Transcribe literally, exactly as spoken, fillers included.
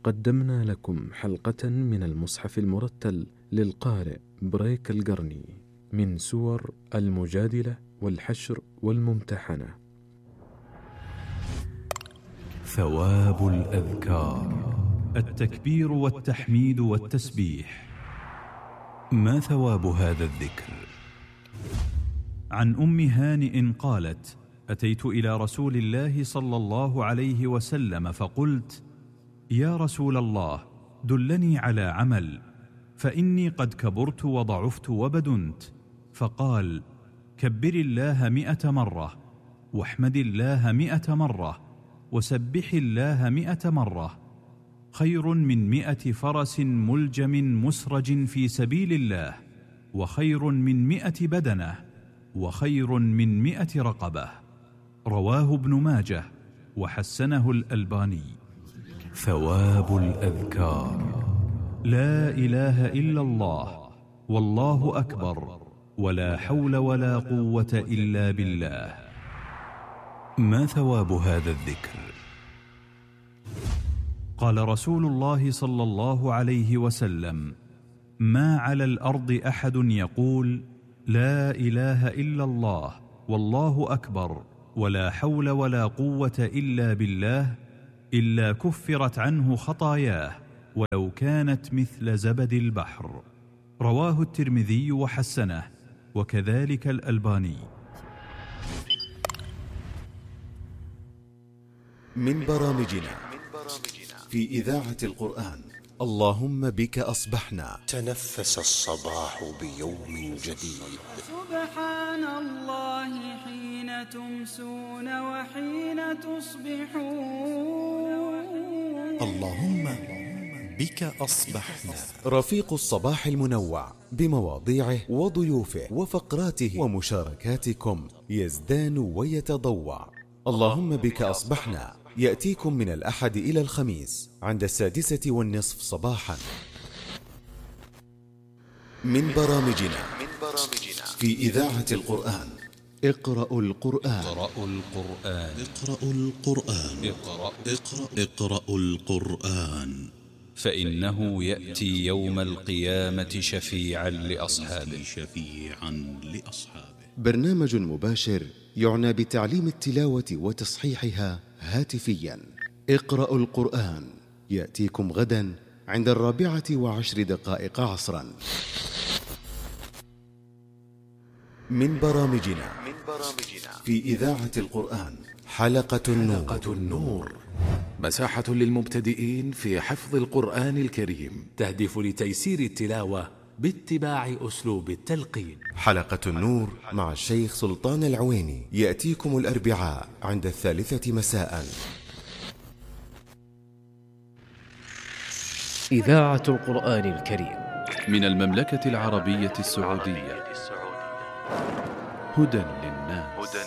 قدمنا لكم حلقة من المصحف المرتل للقارئ بريك القرني من سور المجادلة والحشر والممتحنة. ثواب الأذكار: التكبير والتحميد والتسبيح. ما ثواب هذا الذكر؟ عن أم هانئ قالت: أتيت إلى رسول الله صلى الله عليه وسلم فقلت: يا رسول الله، دلني على عمل، فإني قد كبرت وضعفت وبدنت. فقال: كبر الله مئة مرة، واحمد الله مئة مرة، وسبح الله مئة مرة، خير من مئة فرس ملجم مسرج في سبيل الله، وخير من مئة بدنة، وخير من مئة رقبة. رواه ابن ماجه وحسنه الألباني. ثواب الأذكار: لا إله إلا الله، والله أكبر، ولا حول ولا قوة إلا بالله. ما ثواب هذا الذكر؟ قال رسول الله صلى الله عليه وسلم: ما على الأرض أحد يقول لا إله إلا الله، والله أكبر، ولا حول ولا قوة إلا بالله، إلا كفرت عنه خطاياه ولو كانت مثل زبد البحر. رواه الترمذي وحسنه، وكذلك الألباني. من برامجنا في إذاعة القرآن اللهم بك أصبحنا. تنفس الصباح بيوم جديد. سبحان الله حين تمسون وحين تصبحون. اللهم بك أصبحنا. رفيق الصباح المنوع بمواضيعه وضيوفه وفقراته ومشاركاتكم يزدان ويتضوع. اللهم بك أصبحنا يأتيكم من الأحد إلى الخميس عند السادسة والنصف صباحا. من برامجنا في إذاعة القرآن اقرأوا القرآن. اقرأوا القرآن. اقرأوا القرآن. اقرأ اقرأ اقرأوا القرآن، فإنه يأتي يوم القيامة شفيعا لأصحابه. شفيعا لأصحابه. برنامج مباشر يعنى بتعليم التلاوة وتصحيحها هاتفيا. اقرأوا القرآن يأتيكم غدا عند الرابعة وعشر دقائق عصرا. من برامجنا في إذاعة القرآن حلقة النور. حلقة النور مساحة للمبتدئين في حفظ القرآن الكريم، تهدف لتيسير التلاوة باتباع أسلوب التلقين. حلقة النور مع الشيخ سلطان العويني يأتيكم الأربعاء عند الثالثة مساء. إذاعة القرآن الكريم من المملكة العربية السعودية. هدى للناس.